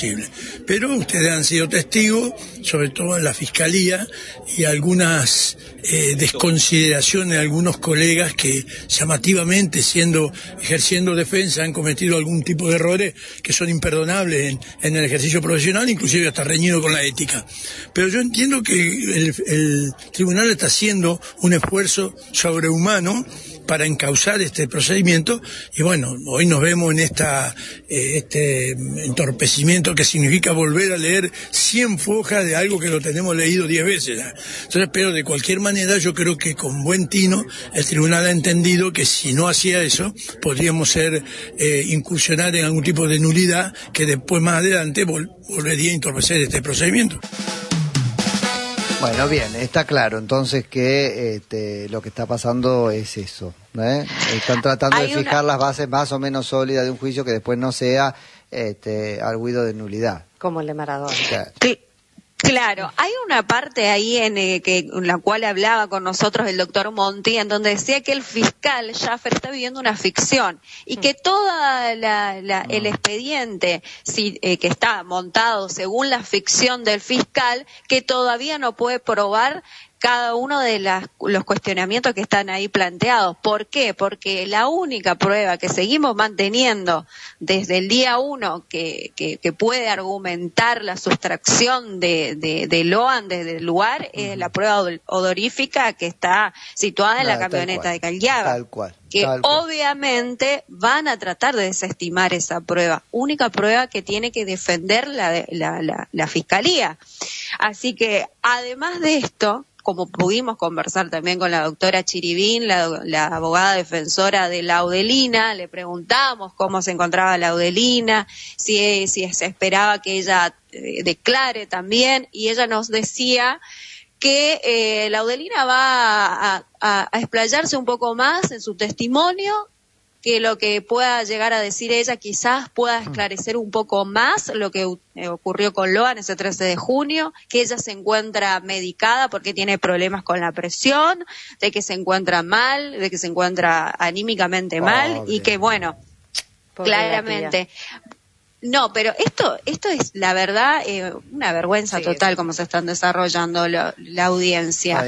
posible. Pero ustedes han sido testigos, sobre todo en la Fiscalía, y algunas desconsideraciones de algunos colegas que llamativamente, ejerciendo defensa, han cometido algún tipo de errores que son imperdonables en el ejercicio profesional, inclusive hasta reñido con la ética. Pero yo entiendo que el tribunal está haciendo un esfuerzo sobrehumano para encauzar este procedimiento, y bueno, hoy nos vemos en este entorpecimiento que significa volver a leer 100 fojas de algo que lo tenemos leído 10 veces ya. Entonces, pero de cualquier manera yo creo que con buen tino el tribunal ha entendido que si no hacía eso podríamos incursionar en algún tipo de nulidad que después más adelante volvería a entorpecer este procedimiento. Bueno, bien, está claro entonces que lo que está pasando es eso, ¿eh? Están tratando de fijar las bases más o menos sólidas de un juicio que después no sea arguido de nulidad. Como el de Maradona. Claro, hay una parte ahí en la cual hablaba con nosotros el doctor Monti, en donde decía que el fiscal Schaffer está viviendo una ficción y que toda el expediente que está montado según la ficción del fiscal, que todavía no puede probar cada uno de los cuestionamientos que están ahí planteados. ¿Por qué? Porque la única prueba que seguimos manteniendo desde el día 1 que puede argumentar la sustracción de Loan desde el lugar es la prueba odorífica que está situada en la camioneta de Callaba. Tal cual. Que obviamente van a tratar de desestimar esa prueba, única prueba que tiene que defender la Fiscalía. Así que, además de esto, como pudimos conversar también con la doctora Chiribín, la abogada defensora de Laudelina, le preguntamos cómo se encontraba Laudelina, si se esperaba que ella declare también, y ella nos decía que Laudelina va a explayarse un poco más en su testimonio, que lo que pueda llegar a decir ella quizás pueda esclarecer un poco más lo que ocurrió con Loan ese 13 de junio, que ella se encuentra medicada porque tiene problemas con la presión, de que se encuentra mal, de que se encuentra anímicamente mal, y que bueno, claramente... No, pero esto es la verdad una vergüenza total como se están desarrollando la audiencia.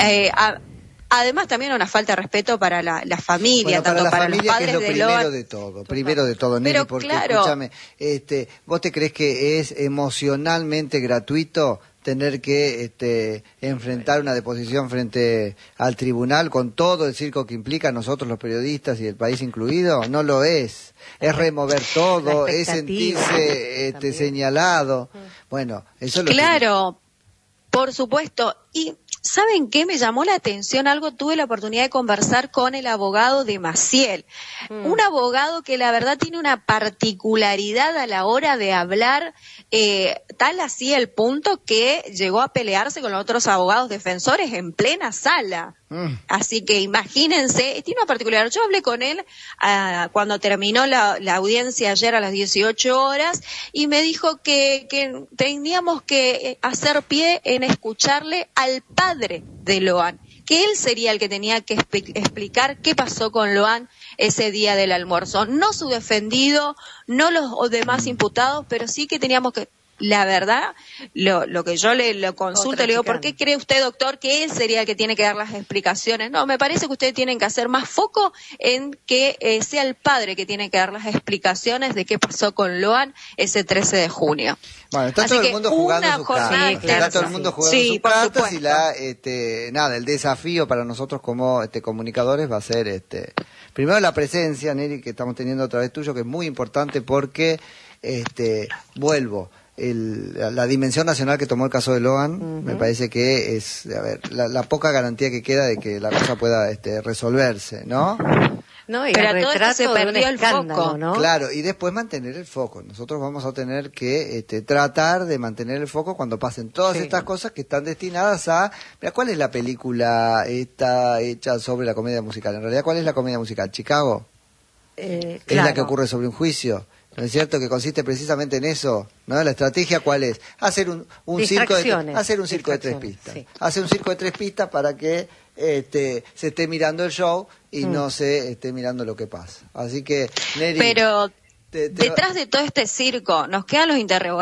Además también una falta de respeto para la familia, bueno, tanto para los padres de Loan. Primero de todo, Nelly, porque claro, escúchame, ¿vos te crees que es emocionalmente gratuito tener que enfrentar una deposición frente al tribunal con todo el circo que implica nosotros los periodistas y el país incluido? No lo es. Es remover todo, es sentirse señalado. Bueno, eso es lo Claro, por supuesto. Y ¿saben qué? Me llamó la atención algo. Tuve la oportunidad de conversar con el abogado de Maciel. Un abogado que la verdad tiene una particularidad a la hora de hablar, tal así el punto que llegó a pelearse con los otros abogados defensores en plena sala. Así que imagínense, tiene una particularidad. Yo hablé con él cuando terminó la audiencia ayer a las 18 horas y me dijo que teníamos que hacer pie en escucharle al padre de Loan, que él sería el que tenía que explicar qué pasó con Loan ese día del almuerzo. No su defendido, no los demás imputados, pero sí que teníamos que... La verdad, lo que yo le consulto, le digo, ¿por qué cree usted, doctor, que él sería el que tiene que dar las explicaciones? No, me parece que ustedes tienen que hacer más foco en que sea el padre que tiene que dar las explicaciones de qué pasó con Loan ese 13 de junio. Bueno, está todo el mundo jugando sus cartas. Está todo el mundo jugando sus cartas y el desafío para nosotros como comunicadores va a ser primero la presencia, Neri, que estamos teniendo otra vez tuyo, que es muy importante porque vuelvo. La dimensión nacional que tomó el caso de Loan me parece que es la poca garantía que queda de que la cosa pueda resolverse, ¿no? No, y pero el todo esto se perdió el foco, ¿no? Claro, y después mantener el foco. Nosotros vamos a tener que tratar de mantener el foco cuando pasen todas estas cosas que están destinadas a... Mira, ¿cuál es la película esta hecha sobre la comedia musical? En realidad, ¿cuál es la comedia musical? ¿Chicago? Es la que ocurre sobre un juicio. ¿No es cierto? Que consiste precisamente en eso, ¿no? La estrategia, ¿cuál es? Hacer un circo de 3 pistas. Sí. Hacer un circo de 3 pistas para que se esté mirando el show y no se esté mirando lo que pasa. Así que, Neri... Pero detrás de todo este circo nos quedan los interrogantes.